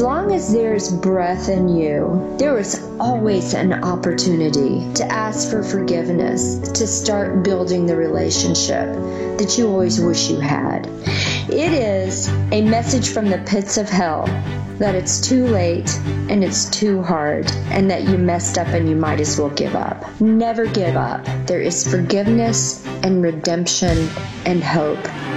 As long as there's breath in you, there is always an opportunity to ask for forgiveness, to start building the relationship that you always wish you had. It is a message from the pits of hell that it's too late and it's too hard and that you messed up and you might as well give up. Never give up. There is forgiveness and redemption and hope.